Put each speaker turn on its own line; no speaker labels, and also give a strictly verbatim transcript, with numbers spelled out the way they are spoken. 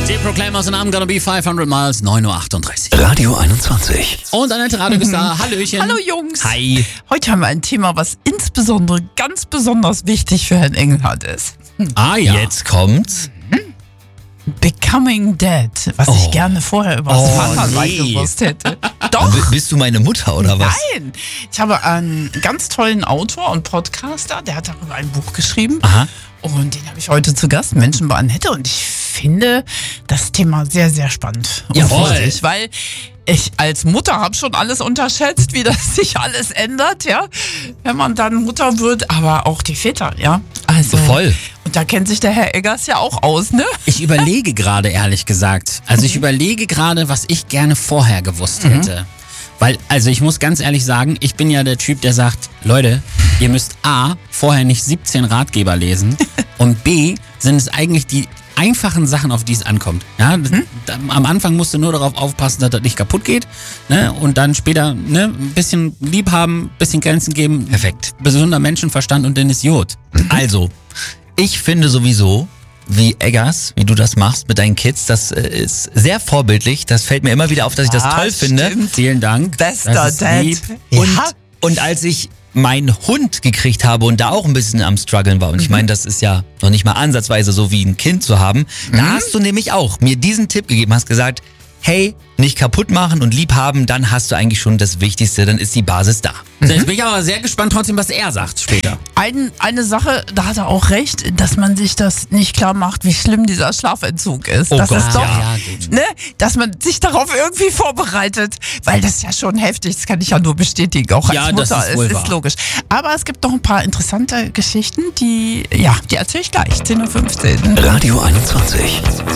Die Proclaimers and I'm gonna be fünfhundert Miles, neun Uhr achtunddreißig.
Radio einundzwanzig.
Und Annette Radig ist da. Hallöchen.
Hallo Jungs.
Hi.
Heute haben wir ein Thema, was insbesondere ganz besonders wichtig für Herrn Engelhardt ist.
Ah ja.
Jetzt kommt's.
Becoming Dead, was
Oh.
ich gerne vorher über das
Oh,
Vatersein
nee.
gewusst hätte. Doch.
B- Bist du meine Mutter oder was?
Nein, ich habe einen ganz tollen Autor und Podcaster, der hat darüber ein Buch geschrieben.
Aha.
Und den habe ich heute zu Gast, Menschen bei Annette. Und ich finde das Thema sehr, sehr spannend. Und
Jawohl.
wichtig, weil ich als Mutter habe schon alles unterschätzt, wie das sich alles ändert, ja. Wenn man dann Mutter wird, aber auch die Väter, ja. Also,
Voll.
Und da kennt sich der Herr Eggers ja auch aus, ne?
Ich überlege gerade, ehrlich gesagt. Also ich überlege gerade, was ich gerne vorher gewusst hätte. Weil, also ich muss ganz ehrlich sagen, ich bin ja der Typ, der sagt, Leute, ihr müsst A, vorher nicht siebzehn Ratgeber lesen und B, sind es eigentlich die einfachen Sachen, auf die es ankommt. Ja,
Mhm.
da, am Anfang musst du nur darauf aufpassen, dass das nicht kaputt geht, ne? Und dann später ne, ein bisschen lieb haben, ein bisschen Grenzen geben.
Perfekt.
Gesunder Menschenverstand und dann ist Jod.
Also, ich finde sowieso, wie Eggers, wie du das machst mit deinen Kids, das äh, ist sehr vorbildlich. Das fällt mir immer wieder auf, dass ich das
Ah,
toll finde.
stimmt.
Vielen Dank.
Bester
Das ist
Dad.
lieb.
Und,
Ja.
und als ich meinen Hund gekriegt habe und da auch ein bisschen am Struggeln war, und ich meine, das ist ja noch nicht mal ansatzweise so wie ein Kind zu haben, da hast du nämlich auch mir diesen Tipp gegeben, hast gesagt, hey, nicht kaputt machen und lieb haben, dann hast du eigentlich schon das Wichtigste, dann ist die Basis da.
Jetzt bin ich aber sehr gespannt trotzdem, was er sagt später.
Ein, eine Sache, da hat er auch recht, dass man sich das nicht klar macht, wie schlimm dieser Schlafentzug ist.
Oh
das
Gott,
ist doch,
ja, gut.
ne, dass man sich darauf irgendwie vorbereitet, weil das ist ja schon heftig, das kann ich ja nur bestätigen, auch als
Ja, das
Mutter,
ist wohl
es
wahr.
ist logisch. Aber es gibt noch ein paar interessante Geschichten, die, ja, die erzähle ich gleich, zehn Uhr fünfzehn.
Radio einundzwanzig.